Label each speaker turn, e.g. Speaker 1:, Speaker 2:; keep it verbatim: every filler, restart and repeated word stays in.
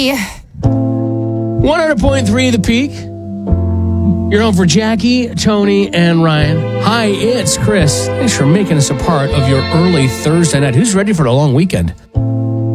Speaker 1: one hundred point three The Peak. You're home for Jackie, Tony, and Ryan. Hi, it's Chris. Thanks for making us a part of your early Thursday night. Who's ready for the long weekend?